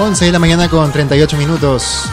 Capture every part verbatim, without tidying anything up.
once de la mañana con treinta y ocho minutos.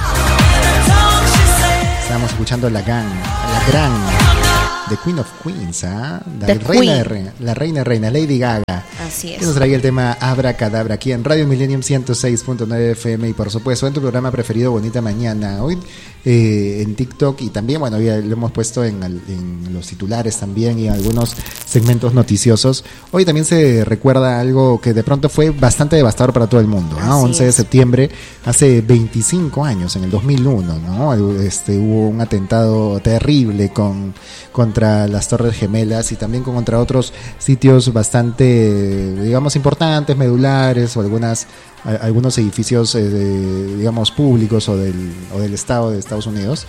Estamos escuchando la gang, la gran, The Queen of Queens, ¿ah? ¿eh? La The reina de Queen. reina, la reina de reina, Lady Gaga. Así es. Que nos traía el tema Abracadabra aquí en Radio Millennium ciento seis punto nueve F M y por supuesto en tu programa preferido Bonita Mañana. Hoy eh, en TikTok y también, bueno, ya lo hemos puesto en, en los titulares también y en algunos segmentos noticiosos. Hoy también se recuerda algo que de pronto fue bastante devastador para todo el mundo, ¿no? once de septiembre, hace veinticinco años, en el dos mil uno, ¿no? Este, hubo un atentado terrible con, contra las Torres Gemelas y también contra otros sitios bastante, digamos, importantes, medulares o algunas a, algunos edificios, eh, de, digamos, públicos o del, o del Estado de Estados Unidos.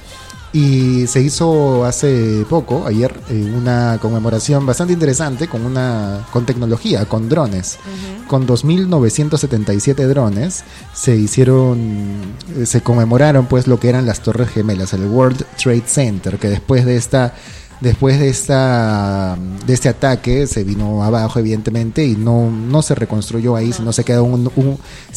Y se hizo hace poco, ayer, eh, una conmemoración bastante interesante con una con tecnología, con drones. Uh-huh. Con dos mil novecientos setenta y siete drones se hicieron, eh, se conmemoraron pues lo que eran las Torres Gemelas, el World Trade Center, que después de esta Después de esta de este ataque se vino abajo, evidentemente, y no, no se reconstruyó ahí, no. sino se quedó un, un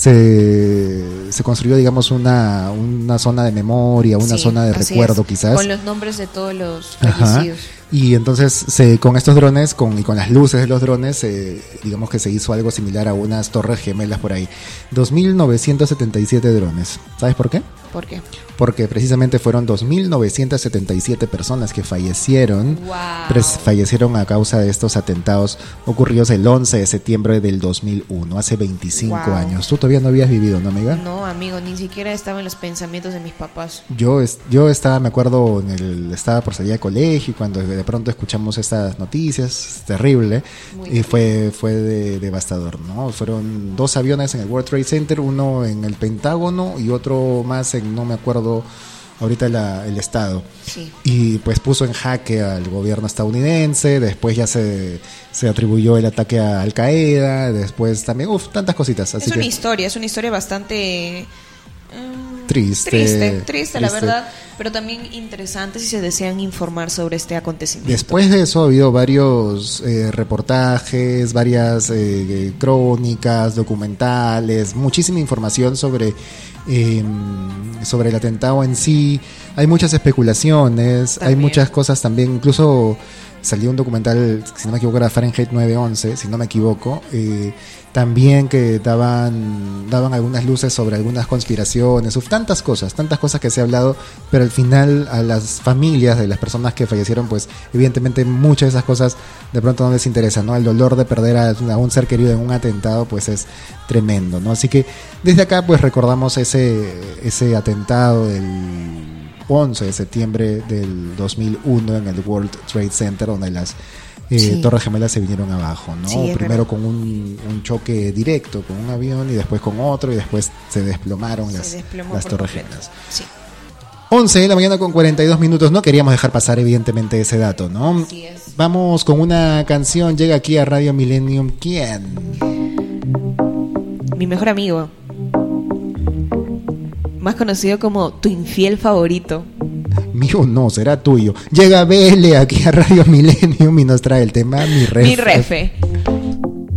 se, se construyó, digamos, una, una zona de memoria, una sí, zona de recuerdo, es. quizás. Con los nombres de todos los fallecidos. Ajá. Y entonces se, con estos drones con, y con las luces de los drones, eh, digamos que se hizo algo similar a unas Torres Gemelas por ahí. dos mil novecientos setenta y siete drones. ¿Sabes por qué? ¿Por qué? Porque precisamente fueron dos mil novecientos setenta y siete personas que fallecieron, wow. pres, fallecieron a causa de estos atentados ocurridos el once de septiembre del dos mil uno, hace veinticinco wow. años. Tú todavía no habías vivido, ¿no, amiga? No, amigo, ni siquiera estaba en los pensamientos de mis papás. Yo, yo estaba, me acuerdo, en el, estaba por salir de colegio y cuando de pronto escuchamos estas noticias, terrible, Muy y terrible. fue fue de, devastador, ¿no? Fueron dos aviones en el World Trade Center, uno en el Pentágono y otro más en, no me acuerdo ahorita la, el estado. Sí. Y pues puso en jaque al gobierno estadounidense, después ya se, se atribuyó el ataque a Al Qaeda, después también, uff, tantas cositas. Así es una que, historia, es una historia bastante... Um, triste, triste, triste, triste, la triste. verdad, pero también interesante si se desean informar sobre este acontecimiento. Después de eso ha habido varios eh, reportajes, varias eh, crónicas, documentales, muchísima información sobre eh, sobre el atentado en sí. Hay muchas especulaciones, también. Hay muchas cosas también, incluso salió un documental, si no me equivoco era Fahrenheit nueve once, si no me equivoco, eh, también que daban daban algunas luces sobre algunas conspiraciones, uf, tantas cosas, tantas cosas que se ha hablado, pero al final a las familias de las personas que fallecieron, pues evidentemente muchas de esas cosas de pronto no les interesa, ¿no? El dolor de perder a, a un ser querido en un atentado, pues es tremendo, ¿no? Así que desde acá pues recordamos ese ese atentado del once de septiembre del dos mil uno en el World Trade Center, donde las eh, sí. Torres Gemelas se vinieron abajo, ¿no? Sí, primero con un, un choque directo con un avión y después con otro y después se desplomaron se las, las Torres Gemelas. Sí. once de la mañana con cuarenta y dos minutos, no queríamos dejar pasar evidentemente ese dato, ¿no? Así es. Vamos con una canción, llega aquí a Radio Millennium, ¿quién? Mi mejor amigo, más conocido como tu infiel favorito. Mío no, será tuyo. Llega Bele aquí a Radio Millennium y nos trae el tema Mi Refe. Mi Refe.